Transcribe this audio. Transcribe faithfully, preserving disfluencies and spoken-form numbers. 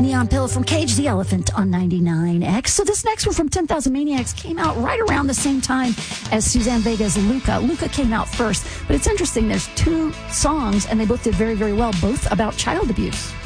Neon Pillow from Cage the Elephant on ninety-nine X. So this next one from ten thousand Maniacs came out right around the same time as Suzanne Vega's Luca. Luca came out first, but it's interesting. There's two songs, and they both did very, very well, both about child abuse.